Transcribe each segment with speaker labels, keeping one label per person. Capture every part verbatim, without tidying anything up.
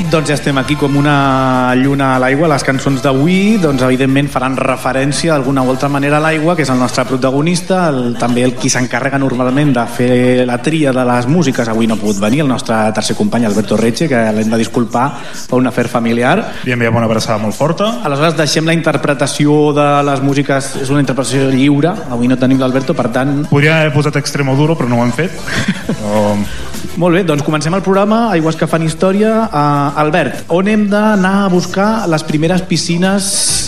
Speaker 1: Doncs ja estem aquí com una lluna a l'aigua. Les cançons d'avui, doncs evidentment faran referència d'alguna o altra manera a l'aigua, que és el nostre protagonista, el, també el qui s'encarrega normalment de fer la tria de les músiques. Avui no ha pogut venir el nostre tercer company, Alberto Reche, que l'hem de disculpar per un afer familiar.
Speaker 2: Li enviem una abraçada molt forta.
Speaker 1: Aleshores deixem la interpretació de les músiques, és una interpretació lliure. Avui no tenim l'Alberto, per tant...
Speaker 2: Podria haver posat Extremoduro, però no ho hem fet. Però...
Speaker 1: Molt bé, doncs comencem el programa Aigües que fan història. Uh, Albert, on hem d'anar a buscar les primeres piscines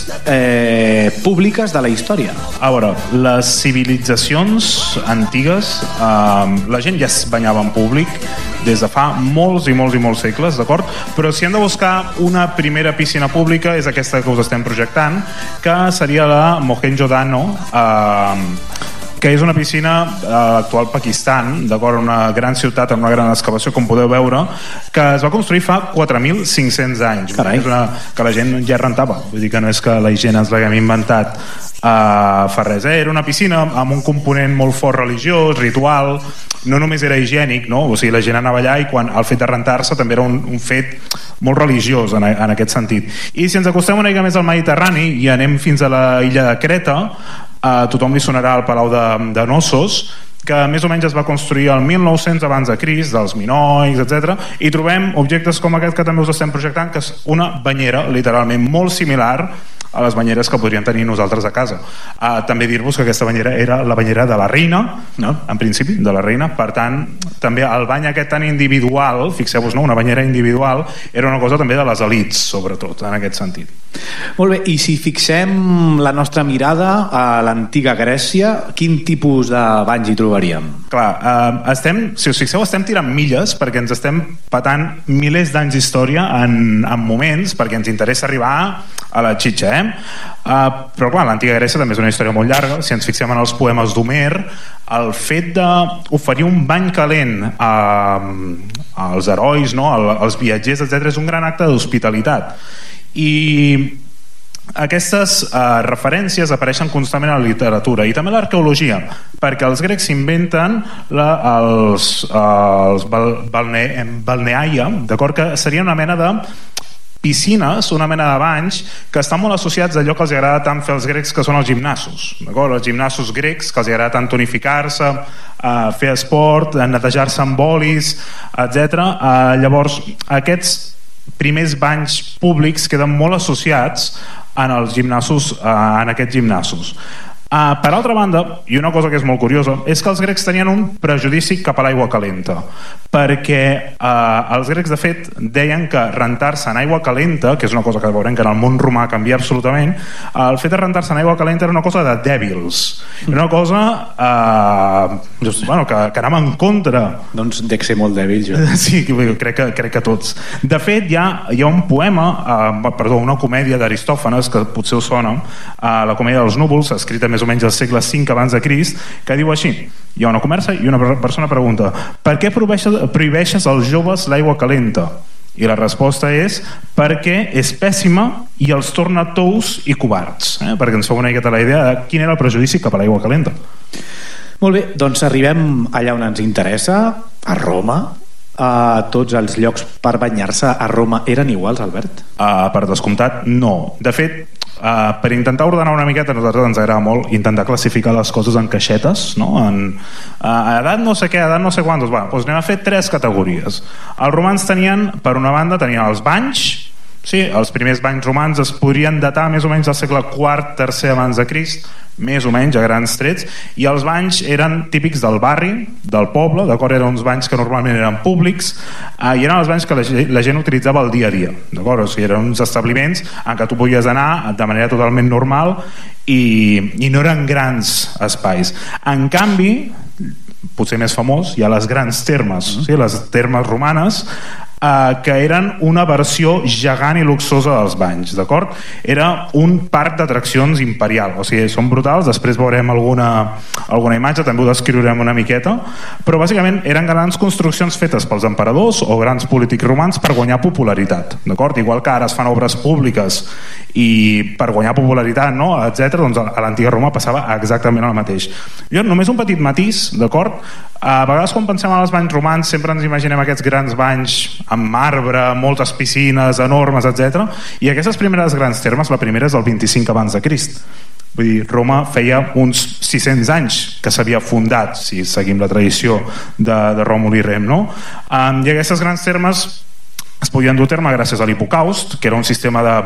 Speaker 1: eh, públiques de la història?
Speaker 2: A veure, les civilitzacions antigues, eh, la gent ja es banyava en públic des de fa molts i molts i molts segles, d'acord? Però si hem de buscar una primera piscina pública és aquesta que us estem projectant, que seria la Mohenjo-Daro, eh, que és una piscina a l'actual Pakistan, d'acord, una gran ciutat amb una gran excavació, com podeu veure, que es va construir fa quatre mil cinc-cents anys.
Speaker 1: Carai.
Speaker 2: És una, que la gent ja rentava, vull dir que no és que la higiene ens l'haguem inventat uh, fa res, eh? Era una piscina amb un component molt fort religiós, ritual, no només era higiènic, no? O sigui, la gent anava allà i quan el fet de rentar-se també era un, un fet molt religiós en, en aquest sentit. I si ens acostem una mica més al Mediterrani i anem fins a la illa de Creta, a tothom li sonarà el Palau de, de Knossos, que més o menys es va construir el mil nou-cents abans de Crist, dels minoics, etcètera, i trobem objectes com aquest que també us estem projectant, que és una banyera, literalment, molt similar a les banyeres que podríem tenir nosaltres a casa. Uh, també dir-vos que aquesta banyera era la banyera de la reina, no? En principi, de la reina, per tant, també el bany aquest tan individual, fixeu-vos, no? Una banyera individual, era una cosa també de les elits, sobretot, en aquest sentit.
Speaker 1: Molt bé, i si fixem la nostra mirada a l'antiga Grècia, quin tipus de banys hi trobaríem?
Speaker 2: Clar, uh, estem, si us fixeu, estem tirant milles perquè ens estem patant milers d'anys d'història en, en moments, perquè ens interessa arribar a la xitxa, eh? Uh, però clar, l'antiga Grècia també és una història molt llarga. Si ens fixem en els poemes d'Homer, el fet d'oferir un bany calent a, als herois, no? als viatgers, etcètera, és un gran acte d'hospitalitat. I aquestes uh, referències apareixen constantment a la literatura i també a l'arqueologia, perquè els grecs s'inventen la, els, uh, els bal, balne, balneaia, d'acord, que seria una mena de piscines, una mena de banys que estan molt associats a allò que els agrada tant fer els grecs, que són els gimnasos, d'acord? Els gimnasos grecs, que els agrada tant tonificar-se, uh, fer esport, netejar-se amb bolis, etcètera. Uh, llavors, aquests primers banys públics queden molt associats en els gimnasos, uh, en aquests gimnasos. Uh, per altra banda, i una cosa que és molt curiosa, és que els grecs tenien un prejudici cap a l'aigua calenta, perquè uh, els grecs de fet deien que rentar-se en aigua calenta, que és una cosa que veurem que en el món romà canvia absolutament, uh, el fet de rentar-se en aigua calenta era una cosa de dèbils, era una cosa uh, bueno, que, que anava en contra.
Speaker 1: Doncs dec ser molt dèbil, jo.
Speaker 2: Sí, crec que, crec que tots. De fet, hi ha, hi ha un poema, uh, perdó, una comèdia d'Aristòfanes, que potser us sona, uh, la comèdia dels núvols, escrita més o menys al segle cinc abans de Crist, que diu així: hi ha una conversa i una persona pregunta, per què prohibeixes, prohibeixes als joves l'aigua calenta? I la resposta és perquè és pèssima i els torna tous i covards, eh? Perquè ens fa una miqueta la idea de quin era el prejudici cap a l'aigua calenta.
Speaker 1: Molt bé, doncs arribem allà on ens interessa, a Roma. Uh, tots els llocs per banyar-se a Roma eren iguals, Albert?
Speaker 2: Uh, per descomptat, no. De fet, Uh, per intentar ordenar una miqueta, a nosaltres ens agrada molt intentar classificar les coses en caixetes, no? En uh, edat no sé què, edat no sé quantos. Bueno, doncs anem a fer tres categories. Els romans tenien, per una banda, tenien els banys. Sí, els primers banys romans es podrien datar més o menys del segle quart, tercer abans de Crist, més o menys a grans trets, i els banys eren típics del barri, del poble, d'acord? Eren uns banys que normalment eren públics, eh, i eren els banys que la, la gent utilitzava el dia a dia, d'acord? O sigui, eren uns establiments en què tu podies anar de manera totalment normal i, i no eren grans espais. En canvi, potser més famós, hi ha les grans termes, sí? Les termes romanes, Uh, que eren una versió gegant i luxosa dels banys, d'acord? Era un parc d'atraccions imperial, o sigui, són brutals, després veurem alguna, alguna imatge, també ho descriurem una miqueta, però bàsicament eren grans construccions fetes pels emperadors o grans polítics romans per guanyar popularitat, d'acord? Igual que ara es fan obres públiques i per guanyar popularitat, no? etcètera. Doncs a l'antiga Roma passava exactament el mateix. Jo, només un petit matís, d'acord? A vegades quan pensem en els banys romans sempre ens imaginem aquests grans banys amb marbre, moltes piscines enormes, etcètera. I aquestes primeres grans termes, la primera és del vint-i-cinc abans de Crist. Vull dir, Roma feia uns sis-cents anys que s'havia fundat, si seguim la tradició de, de Ròmul i Rem, no? Um, I aquestes grans termes es podien dur a terme gràcies a l'hipocaust, que era un sistema de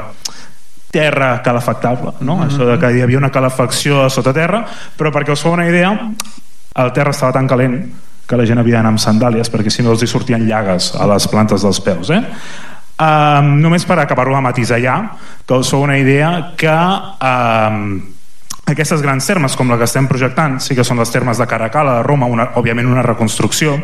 Speaker 2: terra calefactable, no? Mm-hmm. Això de que hi havia una calefacció sota terra, però perquè us feu una idea, el terra estava tan calent que la gent havia d'anar amb sandàlies perquè si no els hi sortien llagues a les plantes dels peus, eh? Um, només per acabar-ho de matisar ja, que us feu una idea que um, aquestes grans termes com la que estem projectant sí que són les termes de Caracalla de Roma, una, òbviament una reconstrucció,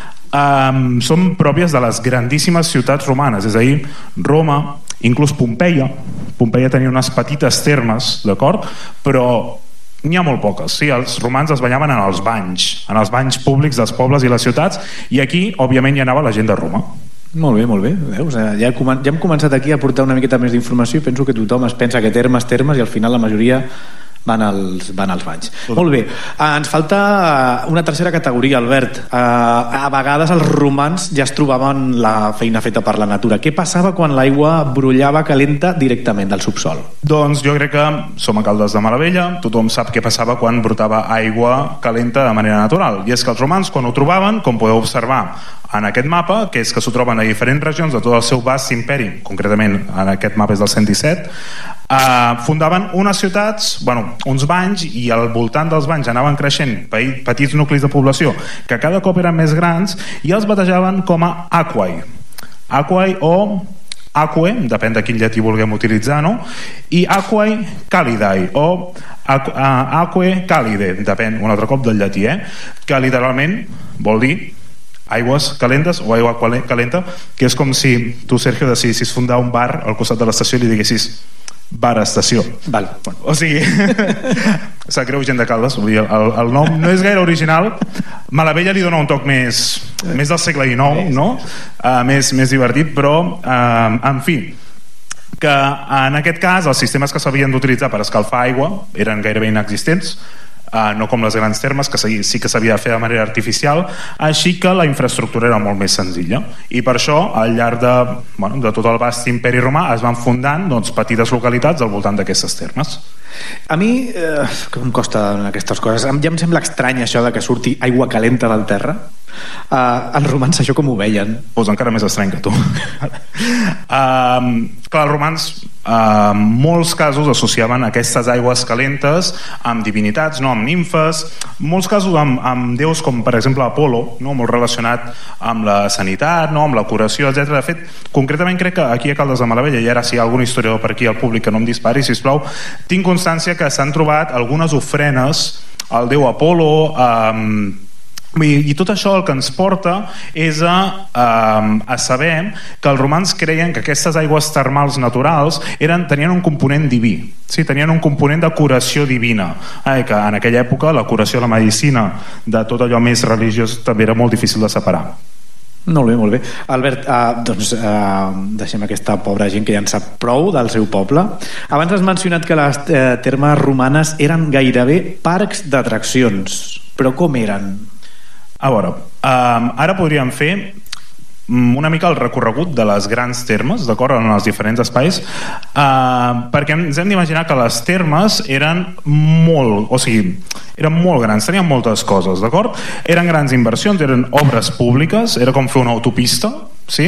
Speaker 2: um, són pròpies de les grandíssimes ciutats romanes, és a dir, Roma, inclús Pompeia Pompeia tenia unes petites termes, d'acord? Però n'hi ha molt poques, sí, els romans es banyaven en els banys en els banys públics dels pobles i les ciutats, i aquí òbviament hi anava la gent de Roma.
Speaker 1: Molt bé, molt bé. Veus? Ja, ja hem començat aquí a portar una miqueta més d'informació i penso que tothom es pensa que termes, termes i al final la majoria van als, van als banys. Tot. Molt bé, uh, ens falta una tercera categoria, Albert. Uh, a vegades els romans ja es trobaven la feina feta per la natura. Què passava quan l'aigua brollava calenta directament del subsol?
Speaker 2: Doncs jo crec que som a Caldes de Malavella, tothom sap què passava quan brotava aigua calenta de manera natural, i és que els romans quan ho trobaven, com podeu observar en aquest mapa, que és que s'ho troben a diferents regions de tot el seu vast imperi, concretament en aquest mapa és del cent disset, Uh, fundaven unes ciutats, bueno, uns banys, i al voltant dels banys anaven creixent petits nuclis de població que cada cop eren més grans i els batejaven com a aquae aquae o aquae, depèn de quin llatí vulguem utilitzar, no? I aquae calidae o aquae calide, depèn un altre cop del llatí, eh? Que literalment vol dir aigües calentes o aigua calenta, que és com si tu, Sergio, decidissis fundar un bar al costat de l'estació i li diguessis bar estació.
Speaker 1: Val.
Speaker 2: Bueno, o sigui, sap greu, gent de Caldes, el, el nom no és gaire original. Malavella li dona un toc més, més del segle dinou, no? Uh, més, més divertit, però uh, en fi, que en aquest cas els sistemes que s'havien d'utilitzar per escalfar aigua eren gairebé inexistents, Uh, no com les grans termes, que sí que s'havia de fer de manera artificial, així que la infraestructura era molt més senzilla, i per això al llarg de, bueno, de tot el vast imperi romà es van fundant, doncs, petites localitats al voltant d'aquestes termes.
Speaker 1: A mi eh, que em costa aquestes coses, ja em sembla estrany això de que surti aigua calenta del terra. Uh, els romans això com ho veien?
Speaker 2: Pues encara més estrany que tu. uh, clar, els romans uh, molts casos associaven aquestes aigües calentes amb divinitats, no? Amb nimfes, molts casos amb, amb déus com per exemple Apolo, no? Molt relacionat amb la sanitat, no? Amb la curació, etcètera. De fet, concretament crec que aquí a Caldes de Malavella, i ara si hi ha algun historiador per aquí al públic que no em dispari, sisplau, tinc constància que s'han trobat algunes ofrenes al déu Apolo, um, i tot això el que ens porta és a, a, a saber que els romans creien que aquestes aigües termals naturals eren, tenien un component diví, sí, tenien un component de curació divina, eh, que en aquella època la curació, la medicina de tot allò més religiós també era molt difícil de separar.
Speaker 1: Molt bé, molt bé. Albert, uh, doncs uh, deixem aquesta pobra gent que ja en sap prou del seu poble. Abans has mencionat que les uh, termes romanes eren gairebé parcs d'atraccions, però com eren?
Speaker 2: A veure, um, ara podríem fer una mica el recorregut de les grans termes, d'acord, en els diferents espais, uh, perquè ens hem d'imaginar que les termes eren molt, o sigui, eren molt grans, tenien moltes coses, d'acord? Eren grans inversions, eren obres públiques, era com fer una autopista, sí?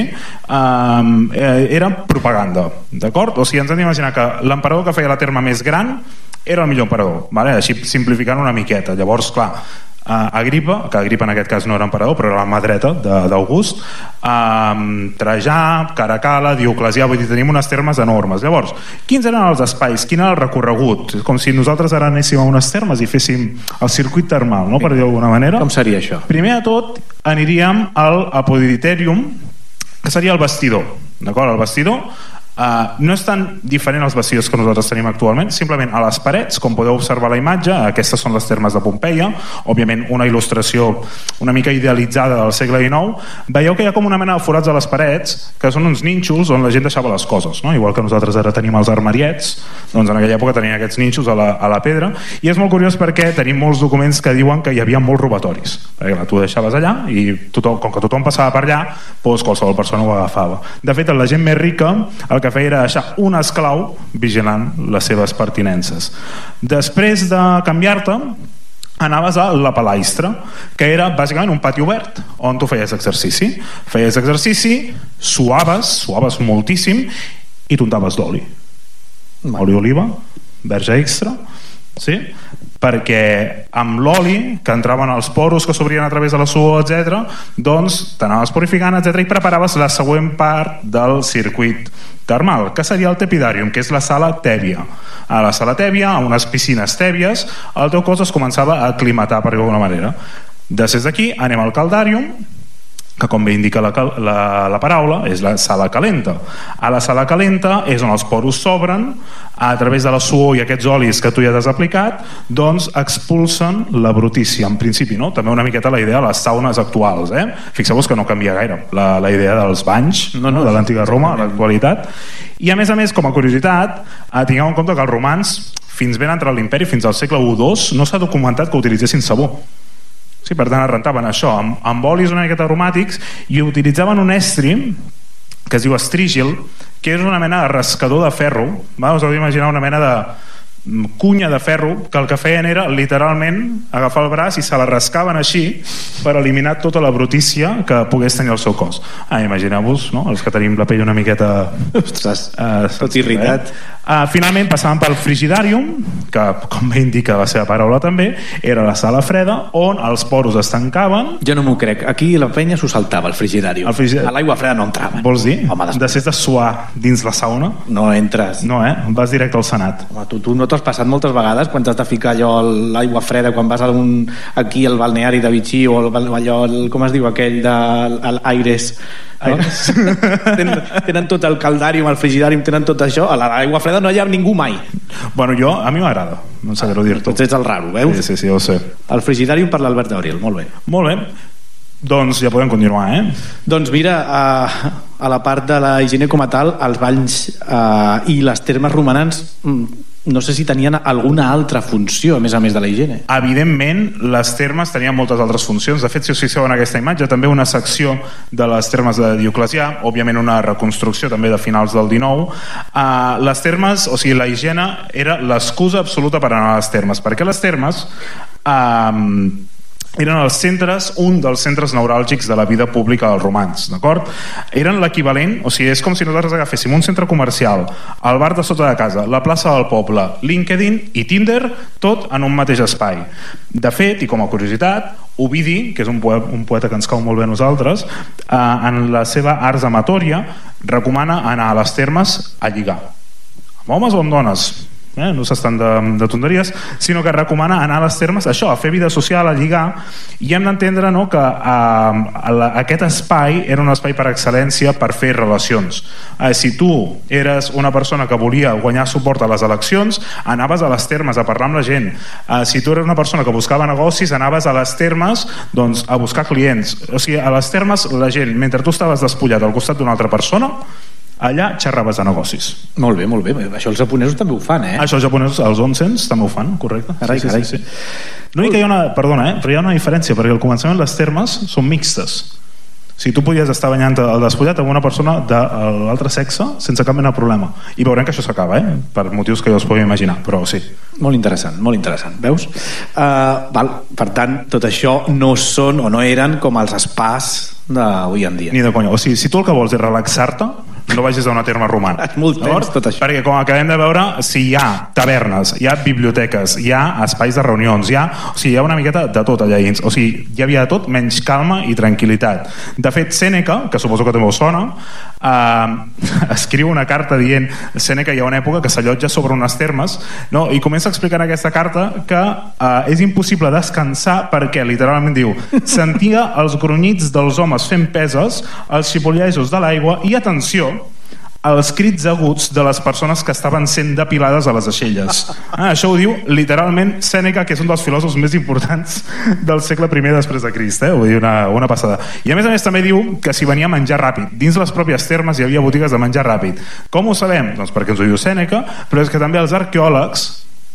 Speaker 2: Um, era propaganda, d'acord? O sigui, ens hem d'imaginar que l'emperador que feia la terma més gran era el millor emperador, vale? Així simplificant una miqueta. Llavors, clar, Uh, Agripa, que Agripa en aquest cas no era emperador però era la mà dreta d'August, um, Trajà, Caracalla, Dioclecià, vull dir, tenim unes termes enormes. Llavors, quins eren els espais? Quin era el recorregut? Com si nosaltres ara anéssim a unes termes i féssim el circuit termal, no? Per dir d'alguna manera.
Speaker 1: Com seria això?
Speaker 2: Primer de tot aniríem al Apoditerium, que seria el vestidor, d'acord? El vestidor Uh, no és tan diferent als vestidors que nosaltres tenim actualment, simplement a les parets, com podeu observar la imatge, aquestes són les termes de Pompeia, òbviament una il·lustració una mica idealitzada del segle dinou. Veieu que hi ha com una mena de forats a les parets que són uns nínxols on la gent deixava les coses, no? Igual que nosaltres ara tenim els armariets, doncs en aquella època tenien aquests nínxols a la, a la pedra, i és molt curiós perquè tenim molts documents que diuen que hi havia molts robatoris, perquè clar, tu deixaves allà i tothom, com que tothom passava per allà, doncs qualsevol persona ho agafava. De fet, la gent més rica el que feia era deixar un esclau vigilant les seves pertinences. Després de canviar-te anaves a la palaistra, que era bàsicament un pati obert on tu feies exercici feies exercici, suaves suaves moltíssim i t'untaves d'oli oli d'oliva, verge extra, sí? Perquè amb l'oli que entraven als poros que s'obrien a través de la suor, etcètera, doncs t'anaves purificant, etcètera, i preparaves la següent part del circuit termal, que seria el tepidàrium, que és la sala tèbia. A la sala tèbia, a unes piscines tèbies, el teu cos es començava a aclimatar per alguna manera. Després d'aquí anem al caldàrium, que com bé indica la, la, la paraula és la sala calenta. A la sala calenta és on els poros s'obren, a través de la suor i aquests olis que tu ja t'has aplicat, doncs expulsen la brutícia en principi, no? També una miqueta la idea de les saunes actuals, eh? Fixeu-vos que no canvia gaire la, la idea dels banys, no, no, de l'antiga Roma a l'actualitat. I a més a més, com a curiositat, eh, tingueu en compte que els romans, fins ben entrat l'imperi, fins al segle u dos, no s'ha documentat que utilitzessin sabó. Sí, per tant, es rentaven això amb, amb olis una miqueta aromàtics i utilitzaven un estri que es diu estrígil, que és una mena de rascador de ferro. Va? Us heu d'imaginar una mena de cunya de ferro que el que feien era literalment agafar el braç i se la rascaven així per eliminar tota la brutícia que pogués tenir el seu cos. Ah, imagineu-vos, no? Els que tenim la pell una miqueta
Speaker 1: Ostres, uh, tot irritat.
Speaker 2: Eh? Uh, finalment passàvem pel frigidàrium, que com bé indica la seva paraula també, era la sala freda on els poros es tancaven.
Speaker 1: Jo no m'ho crec, aquí la penya s'ho saltava el frigidàrium, el frigidàrium. A l'aigua freda no entraven.
Speaker 2: Vols dir?
Speaker 1: Home,
Speaker 2: després de suar dins la sauna
Speaker 1: no entres.
Speaker 2: No, eh? Vas directe al Senat.
Speaker 1: Home, tu, tu no t'has passat moltes vegades quan t'has de ficar allò a l'aigua freda, quan vas a un, aquí al balneari de Vichy o el, allò, el, com es diu aquell de l'Aires, no? tenen, tenen tot el caldàrium, el frigidàrium, tenen tot això. A l'aigua freda no hi ha ningú mai.
Speaker 2: Bueno, jo, a mi m'agrada, no sé què dir-t'ho.
Speaker 1: Doncs ets el raro, veus?
Speaker 2: Sí, sí, sí, ho sé.
Speaker 1: El frigidàrium per l'Albert Abril, molt bé.
Speaker 2: Molt bé, doncs ja podem continuar, eh?
Speaker 1: Doncs mira, a, a la part de la higiene com a tal, els banys eh, i les termes romanes, no sé si tenien alguna altra funció a més a més de la higiene.
Speaker 2: Evidentment les termes tenien moltes altres funcions. De fet, si us fixeu en aquesta imatge, també una secció de les termes de Dioclecià, òbviament una reconstrucció també de finals del dinou. uh, les termes, o sigui, la higiene era l'excusa absoluta per anar a les termes, perquè les termes uh, eren els centres, un dels centres neuràlgics de la vida pública dels romans, d'acord? Eren l'equivalent, o sigui, és com si nosaltres agaféssim un centre comercial, el bar de sota de casa, la plaça del poble, LinkedIn i Tinder, tot en un mateix espai. De fet, i com a curiositat, Ovidi, que és un poeta, un poeta que ens cau molt bé a nosaltres, eh, en la seva Ars Amatòria recomana anar a les termes a lligar, amb homes o amb dones. Eh, no s'estan de, de tonteries, sinó que recomana anar a les termes, això, a fer vida social, a lligar, i hem d'entendre, no, que eh, la, aquest espai era un espai per excel·lència per fer relacions. Eh, si tu eres una persona que volia guanyar suport a les eleccions, anaves a les termes a parlar amb la gent. Eh, si tu eres una persona que buscava negocis, anaves a les termes, doncs, a buscar clients. O sigui, a les termes la gent, mentre tu estaves despullat al costat d'una altra persona, allà xerraves de negocis.
Speaker 1: Molt bé, molt bé. Això els japonesos també ho fan, eh?
Speaker 2: Això els japonesos, els onsens, també ho fan, correcte.
Speaker 1: Carai,
Speaker 2: sí,
Speaker 1: carai.
Speaker 2: Sí, sí. L'únic que hi ha una, perdona, eh? Però hi ha una diferència, perquè al començament les termes són mixtes. Si tu podies estar banyant el despullat amb una persona de l'altre sexe sense cap mena de problema. I veurem que això s'acaba, eh? Per motius que jo us pugui imaginar, però sí.
Speaker 1: Molt interessant, molt interessant. Veus? Uh, val. Per tant, tot això no són o no eren com els spas d'avui en dia.
Speaker 2: Ni de conya. O sigui, si tu el que vols és relaxar-te, no vagis a una terma romana.
Speaker 1: És molt temps, tot això.
Speaker 2: Perquè com acabem de veure, si hi ha tavernes, hi ha biblioteques, hi ha espais de reunions, hi ha, o sigui, hi ha una miqueta de tot allà dins. O sigui, hi havia de tot menys calma i tranquil·litat. De fet, Sèneca, que suposo que també us sona, eh, escriu una carta dient, Sèneca hi ha una època que s'allotja sobre unes termes, no? I comença a explicar en aquesta carta que eh, és impossible descansar perquè, literalment diu, sentia els grunyits dels homes fent peses, els xipollejos de l'aigua i, atenció, els crits aguts de les persones que estaven sent depilades a les aixelles. Ah, això ho diu literalment Sèneca, que és un dels filòsofs més importants del segle primer després de Crist, eh? Vull dir, una, una passada. I a més a més també diu que s'hi venia menjar ràpid. Dins les pròpies termes hi havia botigues de menjar ràpid. Com ho sabem? Doncs perquè ens ho diu Sèneca, però és que també els arqueòlegs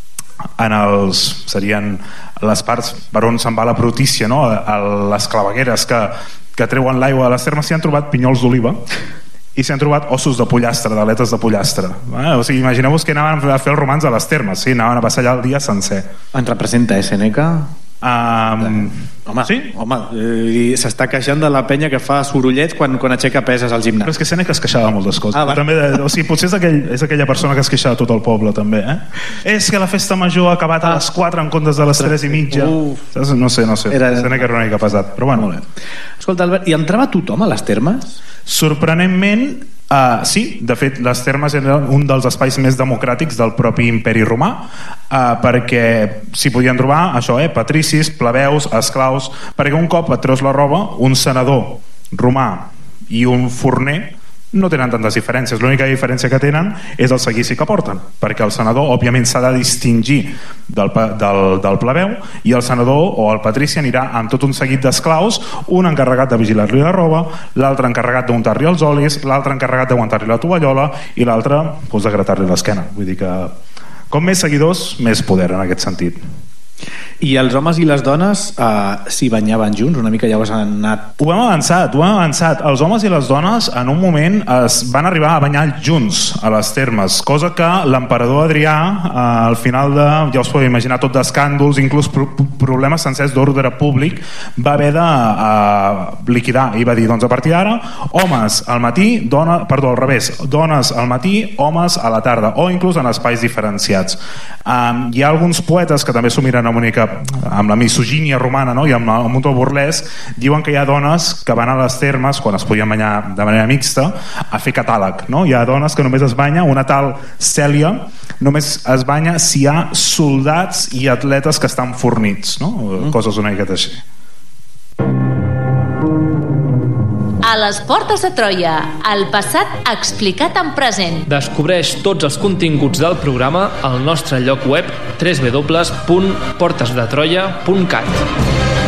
Speaker 2: en els, serien les parts per on se'n va la brutícia, no? A les clavegueres que, que treuen l'aigua de les termes, s'hi han trobat pinyols d'oliva i s'hi han trobat ossos de pollastre, d'aletes de pollastre. Eh? O sigui, imagineu-vos que anaven a fer els romans a les termes, sí, anaven a passar allà el dia sencer.
Speaker 1: Ens representa, eh, Sèneca?
Speaker 2: Um,
Speaker 1: home,
Speaker 2: sí?
Speaker 1: home eh, s'està queixant de la penya que fa sorollets quan, quan aixeca peses al gimnàs.
Speaker 2: Però és que Sèneca es queixava de moltes coses.
Speaker 1: Ah,
Speaker 2: també de, o sigui, potser és, aquell, és aquella persona que es queixava de tot el poble també, eh? És que la festa major ha acabat a les quatre en comptes de les tres i mitja. Uf. No sé, no sé. Era... Sèneca era una mica pesat, però bueno.
Speaker 1: Escolta, Albert, i entrava tothom a les termes?
Speaker 2: Sorprenentment, Uh, sí, de fet les termes eren un dels espais més democràtics del propi imperi romà, uh, perquè s'hi podien trobar això, eh, patricis, plebeus, esclaus, perquè un cop et treus la roba, un senador romà i un forner no tenen tantes diferències. L'única diferència que tenen és el seguici que porten, perquè el senador òbviament s'ha de distingir del, del, del plebeu, i el senador o el patrici anirà amb tot un seguit d'esclaus, un encarregat de vigilar-li la roba, l'altre encarregat d'untar-li els olis, l'altre encarregat d'aguantar-li la tovallola i l'altre doncs, de gratar-li l'esquena. Vull dir que com més seguidors, més poder en aquest sentit.
Speaker 1: I els homes i les dones eh, s'hi banyaven junts? Una mica ja ho has anat...
Speaker 2: Ho hem avançat, ho hem avançat. Els homes i les dones en un moment es van arribar a banyar junts a les termes, cosa que l'emperador Adrià eh, al final de, ja us podeu imaginar, tot d'escàndols, inclús pro problemes sencers d'ordre públic, va haver de eh, liquidar, i va dir, doncs a partir d'ara homes al matí, dona, perdó, al revés, dones al matí, homes a la tarda, o inclús en espais diferenciats. Eh, hi ha alguns poetes que també s'ho miren amb una mica amb la misogínia romana, no? I amb, amb un to burlesc, diuen que hi ha dones que van a les termes, quan es podien banyar de manera mixta, a fer catàleg, no? Hi ha dones que només es banya, una tal Cèlia només es banya si hi ha soldats i atletes que estan fornits, no? Mm. Coses una miqueta així.
Speaker 3: A les portes de Troia, el passat explicat en present.
Speaker 4: Descobreix tots els continguts del programa al nostre lloc web w w w punt portes de troia punt cat.